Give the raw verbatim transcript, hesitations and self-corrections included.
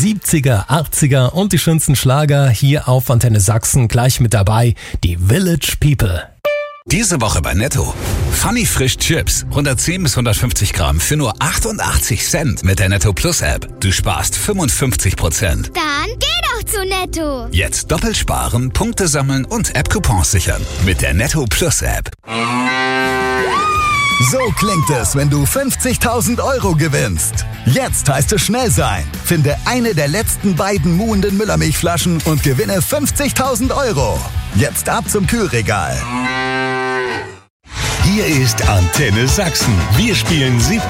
siebziger, achtziger und die schönsten Schlager hier auf Antenne Sachsen. Gleich mit dabei die Village People. Diese Woche bei Netto. Funny Frisch Chips. hundertzehn bis hundertfünfzig Gramm für nur achtundachtzig Cent mit der Netto Plus App. Du sparst fünfundfünfzig Prozent. Dann geh doch zu Netto. Jetzt doppelt sparen, Punkte sammeln und App-Coupons sichern. Mit der Netto Plus App. So klingt es, wenn du fünfzigtausend Euro gewinnst. Jetzt heißt es schnell sein. Finde eine der letzten beiden muhenden Müllermilchflaschen und gewinne fünfzigtausend Euro. Jetzt ab zum Kühlregal. Hier ist Antenne Sachsen. Wir spielen siebzig